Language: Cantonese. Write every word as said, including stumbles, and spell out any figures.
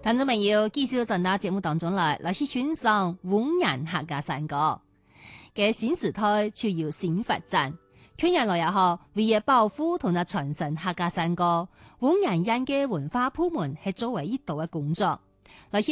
聽眾朋友，繼續在那節目當中來，來去欣賞烏岩客家山歌嘅新時代就要新發展。去年來也好，為咗保護同埋傳承客家山歌，烏岩人嘅文化部門係作為一道嘅工作。來